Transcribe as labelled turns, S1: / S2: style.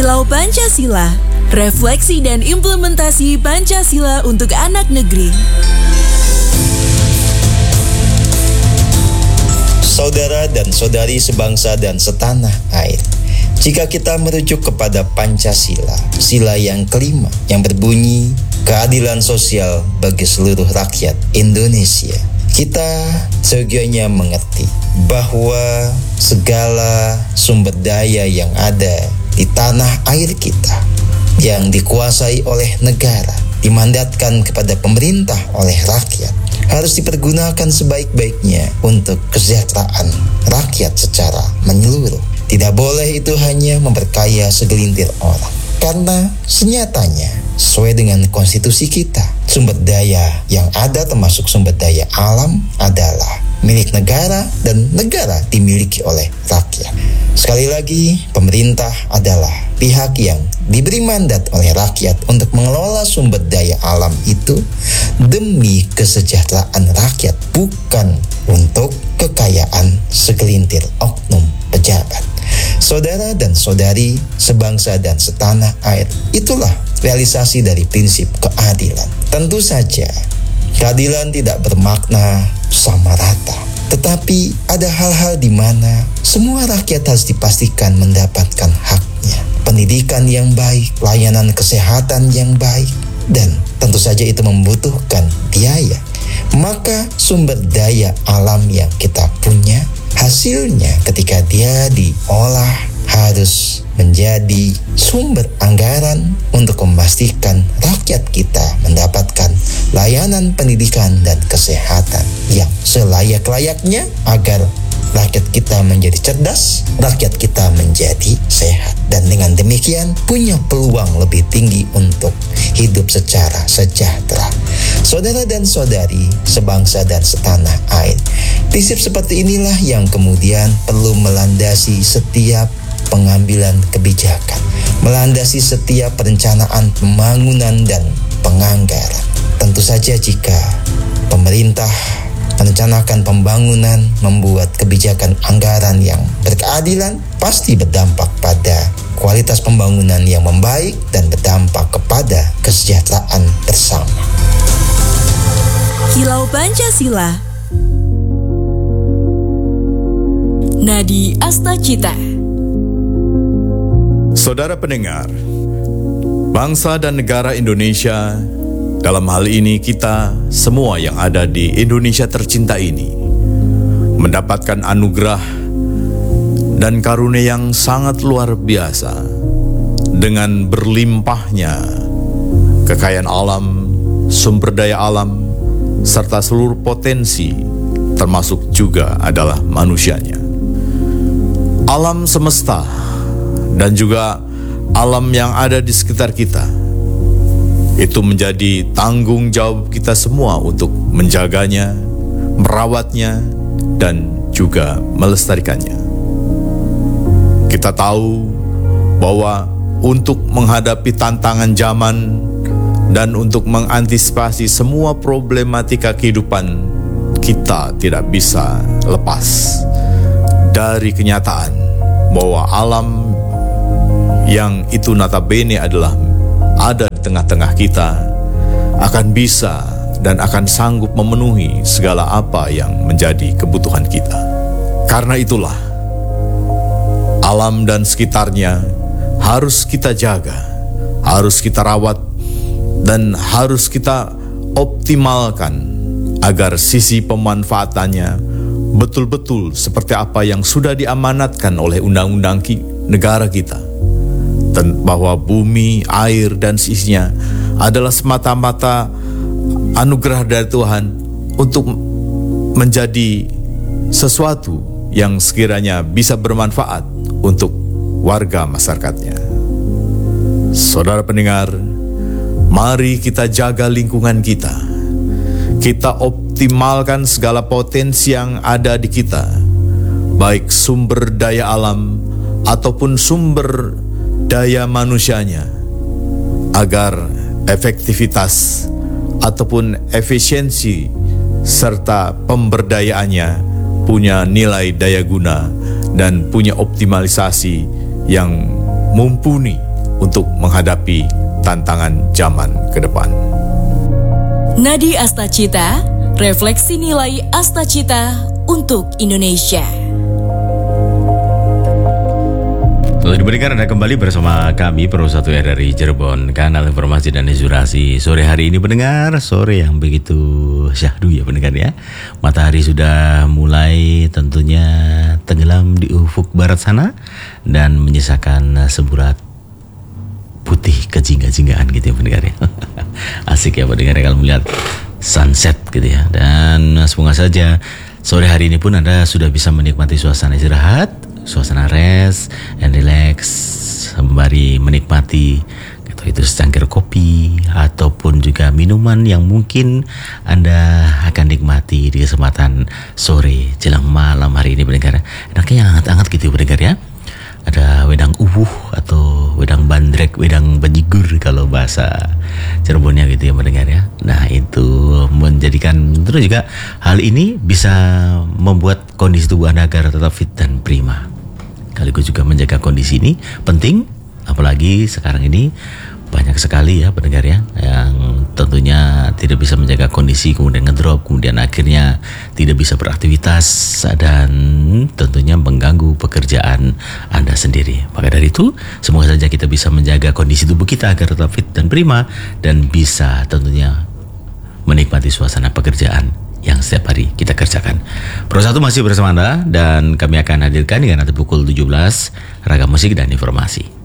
S1: Kilau Pancasila, refleksi dan implementasi Pancasila untuk anak negeri.
S2: Saudara dan saudari sebangsa dan setanah air, jika kita merujuk kepada Pancasila, sila yang kelima yang berbunyi keadilan sosial bagi seluruh rakyat Indonesia, kita seyogyanya mengerti bahwa segala sumber daya yang ada di tanah air kita yang dikuasai oleh negara, dimandatkan kepada pemerintah oleh rakyat, harus dipergunakan sebaik-baiknya untuk kesejahteraan rakyat secara menyeluruh. Tidak boleh itu hanya memperkaya segelintir orang. Karena senyatanya, sesuai dengan konstitusi kita, sumber daya yang ada termasuk sumber daya alam adalah milik negara dan negara dimiliki oleh rakyat. Sekali lagi, pemerintah adalah pihak yang diberi mandat oleh rakyat untuk mengelola sumber daya alam itu demi kesejahteraan rakyat, bukan untuk kekayaan segelintir oknum pejabat. Saudara dan saudari sebangsa dan setanah air, itulah realisasi dari prinsip keadilan. Tentu saja, keadilan tidak bermakna sama rata. Tetapi ada hal-hal di mana semua rakyat harus dipastikan mendapatkan haknya. Pendidikan yang baik, layanan kesehatan yang baik, dan tentu saja itu membutuhkan biaya. Maka sumber daya alam yang kita punya, hasilnya ketika dia diolah harus menjadi sumber anggaran untuk memastikan rakyat kita mendapatkan layanan pendidikan dan kesehatan yang selayak-layaknya agar rakyat kita menjadi cerdas, rakyat kita menjadi sehat, dan dengan demikian punya peluang lebih tinggi untuk hidup secara sejahtera. Saudara dan saudari sebangsa dan setanah air, prinsip seperti inilah yang kemudian perlu melandasi setiap pengambilan kebijakan, melandasi setiap perencanaan pembangunan dan penganggaran. Tentu saja jika pemerintah merencanakan pembangunan, membuat kebijakan anggaran yang berkeadilan, pasti berdampak pada kualitas pembangunan yang membaik dan berdampak kepada kesejahteraan bersama.
S1: Kilau Pancasila. Nadi Astacita.
S3: Saudara pendengar, bangsa dan negara Indonesia, dalam hal ini kita semua yang ada di Indonesia tercinta ini, mendapatkan anugerah dan karunia yang sangat luar biasa dengan berlimpahnya kekayaan alam, sumber daya alam, serta seluruh potensi, termasuk juga adalah manusianya. Alam semesta dan juga alam yang ada di sekitar kita, itu menjadi tanggung jawab kita semua untuk menjaganya, merawatnya, dan juga melestarikannya. Kita tahu bahwa untuk menghadapi tantangan zaman dan untuk mengantisipasi semua problematika kehidupan, kita tidak bisa lepas dari kenyataan bahwa alam yang itu notabene adalah ada di tengah-tengah kita akan bisa dan akan sanggup memenuhi segala apa yang menjadi kebutuhan kita. Karena itulah alam dan sekitarnya harus kita jaga, harus kita rawat, dan harus kita optimalkan agar sisi pemanfaatannya betul-betul seperti apa yang sudah diamanatkan oleh undang-undang negara kita, bahwa bumi, air, dan seisinya adalah semata-mata anugerah dari Tuhan untuk menjadi sesuatu yang sekiranya bisa bermanfaat untuk warga masyarakatnya. Saudara pendengar, mari kita jaga lingkungan kita. Kita optimalkan segala potensi yang ada di kita, baik sumber daya alam ataupun sumber daya manusianya, agar efektivitas ataupun efisiensi serta pemberdayaannya punya nilai daya guna dan punya optimalisasi yang mumpuni untuk menghadapi tantangan zaman ke depan.
S1: Nadi Astacita, refleksi nilai Astacita untuk Indonesia.
S4: Selamat mendengar, Anda kembali bersama kami Pro 1R dari Cirebon, kanal informasi dan inspirasi. Sore hari ini pendengar, sore yang begitu syahdu ya pendengar ya. Matahari sudah mulai tentunya tenggelam di ufuk barat sana dan menyisakan semburat putih kejingga-jinggaan gitu ya pendengar ya. Asik ya pendengar ya kalau melihat sunset gitu ya. Dan semoga saja sore hari ini pun Anda sudah bisa menikmati suasana istirahat, suasana rest and relax, sembari menikmati itu secangkir kopi ataupun juga minuman yang mungkin Anda akan nikmati di kesempatan sore jelang malam hari ini pendengar. Enaknya yang hangat-hangat gitu pendengar ya. Ada wedang uwuh atau wedang bandrek, wedang bajigur kalau bahasa Cirebonnya gitu ya pendengar ya. Nah itu menjadikan terus juga hal ini bisa membuat kondisi tubuh Anda agar tetap fit dan prima. Sekaligus juga menjaga kondisi ini penting, apalagi sekarang ini banyak sekali ya pendengar ya yang tentunya tidak bisa menjaga kondisi, kemudian ngedrop, kemudian akhirnya tidak bisa beraktivitas dan tentunya mengganggu pekerjaan Anda sendiri. Maka dari itu semoga saja kita bisa menjaga kondisi tubuh kita agar tetap fit dan prima dan bisa tentunya menikmati suasana pekerjaan yang setiap hari kita kerjakan. Pro 1 masih bersama Anda dan kami akan hadirkan hingga nanti pukul 17 ragam musik dan informasi.